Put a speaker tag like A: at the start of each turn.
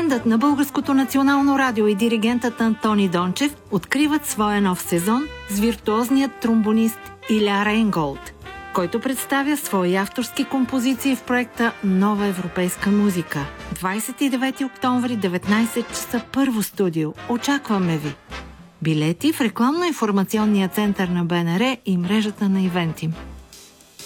A: Бендът на Българското национално радио и диригентът Антони Дончев откриват своя нов сезон с виртуозният тромбонист Иля Рейнголд, който представя свои авторски композиции в проекта Нова европейска музика. 29 октомври, 19 часа, първо студио. Очакваме ви! Билети в рекламно-информационния център на БНР и мрежата на Ивентим.